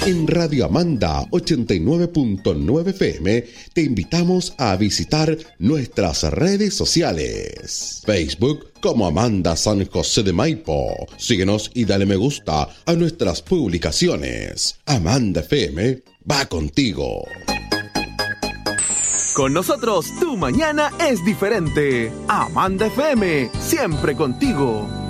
En Radio Amanda 89.9 FM te invitamos a visitar nuestras redes sociales. Facebook como Amanda San José de Maipo. Síguenos y dale me gusta a nuestras publicaciones. Amanda FM va contigo. Con nosotros, tu mañana es diferente. Amanda FM, siempre contigo.